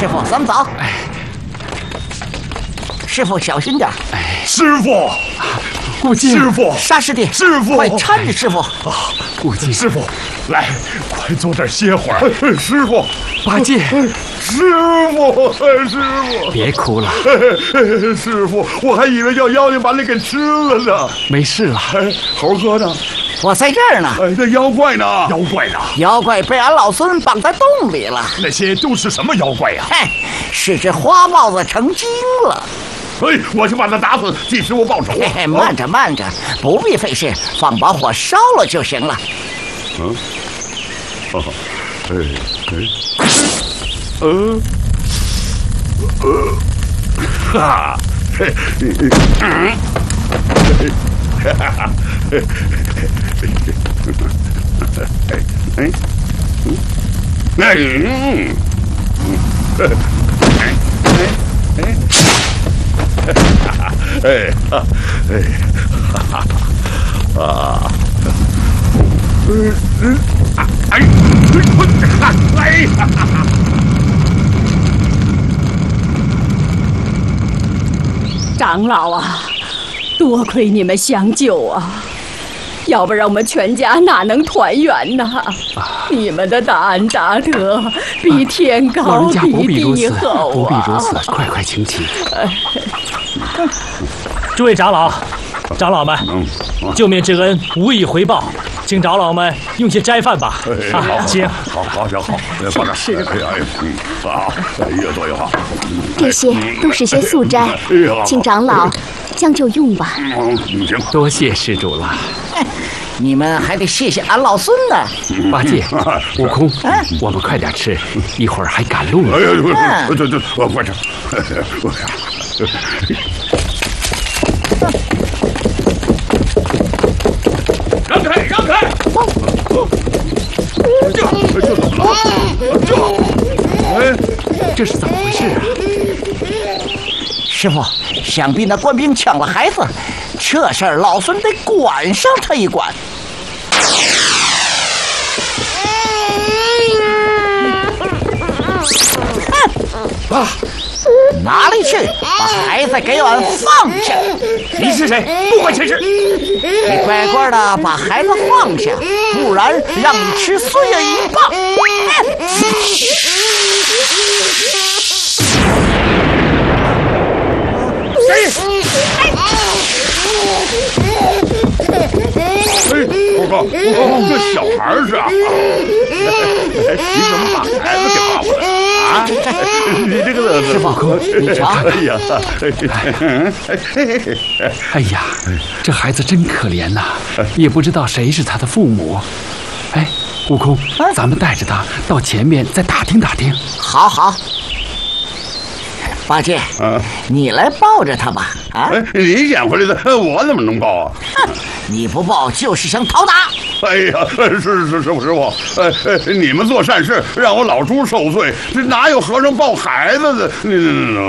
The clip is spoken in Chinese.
师傅，咱们走。师傅，小心点。 师傅， 顾静， 师傅， 沙师弟， 师傅， 快搀着师傅。 顾静， 师傅，来，快坐这儿歇会儿。师傅， 八戒， 师傅，师傅， 别哭了。 师傅，我还以为叫妖精把你给吃了呢。 没事了。 猴哥呢？ 我在这儿呢。 那妖怪呢？妖怪呢？ 妖怪被俺老孙绑在洞里了。 那些都是什么妖怪呀？ 嘿，是只花帽子成精了。 我去把他打死，替师傅报仇。 嘿，慢着慢着，不必费事，放把火烧了就行了。 哈， 长老啊，多亏你们相救啊，要不然我们全家哪能团圆呢？你们的大恩大德比天高，比地厚不必如此，快请起。 诸位长老，长老们，救命之恩无以回报，请长老们用些斋饭吧。请。 好，放这。 是。 好，越多越好。 这些都是些素斋，请长老将就用吧。 行， 多谢施主了。 你们还得谢谢俺老孙呢。 八戒、悟空，我们快点吃，一会儿还赶路呢。 对，我快吃。让开！这怎么了？ 这是怎么回事啊？ 师傅，想必那官兵抢了孩子，这事儿老孙得管上他一管。哪里去？把孩子给俺放下！ 你是谁？不管闲事！ 你乖乖的把孩子放下，不然让你吃碎了一棒！ 悟空，这小孩是啊！你怎么把孩子给放过来啊？你这个师傅，你瞧， 哎呀，这孩子真可怜呐，也不知道谁是他的父母。哎，悟空，咱们带着他到前面再打听打听。 好。八戒，你来抱着他吧。 你捡回来的，我怎么能抱啊？ 你不抱就是想讨打。 哎呀，是师傅，你们做善事，让我老猪受罪，这哪有和尚抱孩子的？